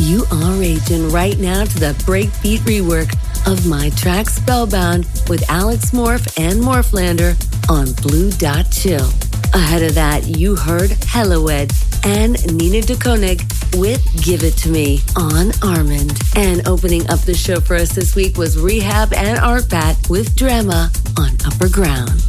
You are raging right now to the breakbeat rework of my track Spellbound with Alex Morph and Morphlander on Blue Dot Chill. Ahead of that, you heard Hellowed and Nina DeKonig with Give It To Me on Armand. And opening up the show for us this week was Rehab and Artbat with Drama on Upper Ground.